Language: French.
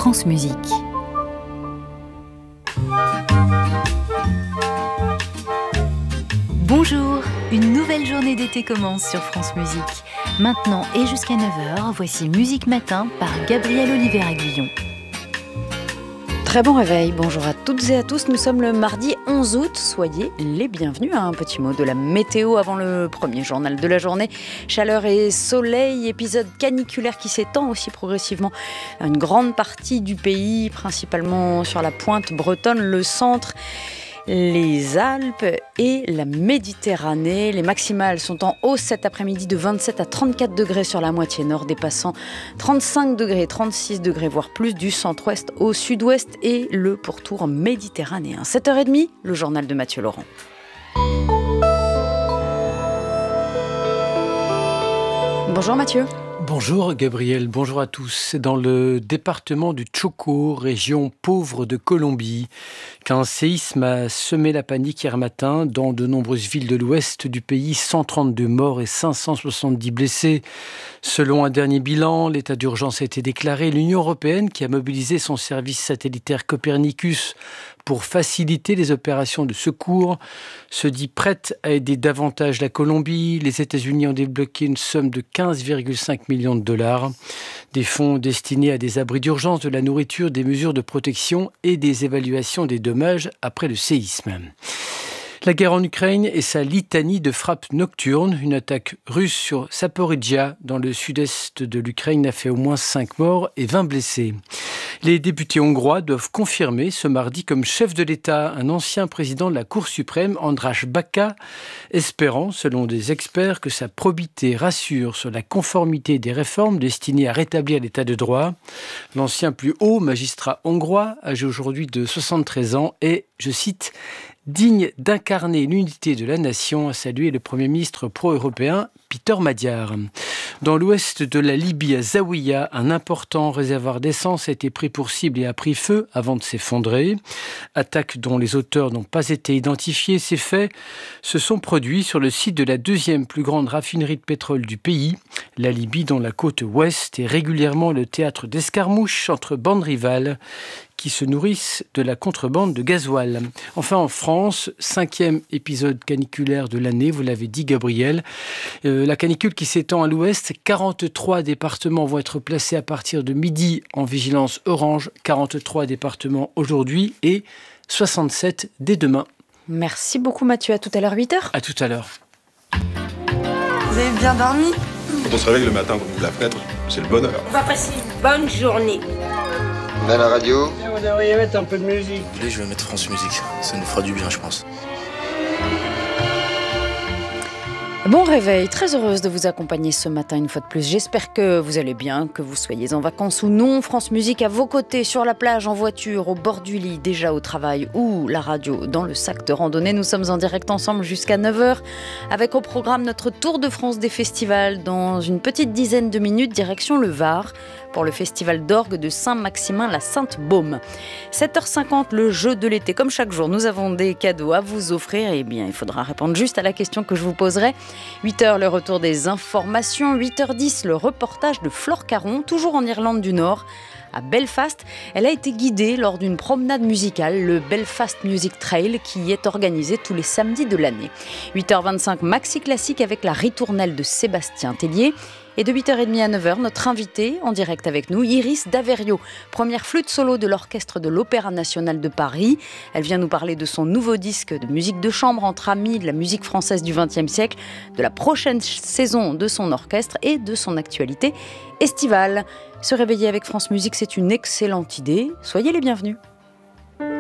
France Musique. Bonjour, une nouvelle journée d'été commence sur France Musique. Maintenant et jusqu'à 9h, voici Musique Matin par Gabriel Oliver-Aguillon. Très bon réveil, bonjour à toutes et à tous, nous sommes le mardi 11 août, soyez les bienvenus. Un petit mot de la météo avant le premier journal de la journée. Chaleur et soleil, épisode caniculaire qui s'étend aussi progressivement à une grande partie du pays, principalement sur la pointe bretonne, le centre, les Alpes et la Méditerranée. Les maximales sont en hausse cet après-midi de 27 à 34 degrés sur la moitié nord, dépassant 35 degrés, 36 degrés, voire plus du centre-ouest au sud-ouest et le pourtour méditerranéen. 7h30, le journal de Mathieu Laurent. Bonjour Mathieu. Bonjour Gabriel, bonjour à tous. C'est dans le département du Chocó, région pauvre de Colombie, qu'un séisme a semé la panique hier matin dans de nombreuses villes de l'ouest du pays. 132 morts et 570 blessés. Selon un dernier bilan, l'état d'urgence a été déclaré. L'Union européenne, qui a mobilisé son service satellitaire Copernicus pour faciliter les opérations de secours, se dit prête à aider davantage la Colombie. Les États-Unis ont débloqué une somme de 15,5 millions de dollars. Des fonds destinés à des abris d'urgence, de la nourriture, des mesures de protection et des évaluations des dommages après le séisme. La guerre en Ukraine et sa litanie de frappes nocturnes. Une attaque russe sur Zaporijia, dans le sud-est de l'Ukraine, a fait au moins 5 morts et 20 blessés. Les députés hongrois doivent confirmer ce mardi comme chef de l'État un ancien président de la Cour suprême, András Baka, espérant, selon des experts, que sa probité rassure sur la conformité des réformes destinées à rétablir l'état de droit. L'ancien plus haut magistrat hongrois, âgé aujourd'hui de 73 ans, est, je cite, digne d'incarner l'unité de la nation, a salué le Premier ministre pro-européen Peter Magyar. Dans l'ouest de la Libye, à Zawiya, un important réservoir d'essence a été pris pour cible et a pris feu avant de s'effondrer. Attaque dont les auteurs n'ont pas été identifiés. Ces faits se sont produits sur le site de la deuxième plus grande raffinerie de pétrole du pays. La Libye, dont la côte ouest est régulièrement le théâtre d'escarmouches entre bandes rivales qui se nourrissent de la contrebande de gasoil. Enfin, en France, 5e épisode caniculaire de l'année, vous l'avez dit Gabriel. La canicule qui s'étend à l'ouest, 43 départements vont être placés à partir de midi en vigilance orange, 43 départements aujourd'hui et 67 dès demain. Merci beaucoup Mathieu, à tout à l'heure 8h. À tout à l'heure. Vous avez bien dormi ? Quand on se réveille le matin, qu'on ouvre la fenêtre, c'est le bonheur. On va passer une bonne journée. On a la radio. Vous devriez mettre un peu de musique. Je vais mettre France Musique, ça nous fera du bien je pense. Bon réveil, très heureuse de vous accompagner ce matin une fois de plus. J'espère que vous allez bien, que vous soyez en vacances ou non. France Musique à vos côtés, sur la plage, en voiture, au bord du lit, déjà au travail ou la radio dans le sac de randonnée. Nous sommes en direct ensemble jusqu'à 9h avec au programme notre Tour de France des festivals. Dans une petite dizaine de minutes, direction le Var pour le festival d'orgue de Saint-Maximin-la-Sainte-Baume. 7h50, le jeu de l'été. Comme chaque jour, nous avons des cadeaux à vous offrir. Eh bien, il faudra répondre juste à la question que je vous poserai. 8h, le retour des informations. 8h10, le reportage de Flore Caron, toujours en Irlande du Nord, à Belfast. Elle a été guidée lors d'une promenade musicale, le Belfast Music Trail, qui est organisé tous les samedis de l'année. 8h25, Maxi Classique avec la ritournelle de Sébastien Tellier. Et de 8h30 à 9h, notre invitée en direct avec nous, Iris Daverio, première flûte solo de l'orchestre de l'Opéra National de Paris. Elle vient nous parler de son nouveau disque de musique de chambre entre amis, de la musique française du XXe siècle, de la prochaine saison de son orchestre et de son actualité estivale. Se réveiller avec France Musique, c'est une excellente idée. Soyez les bienvenus.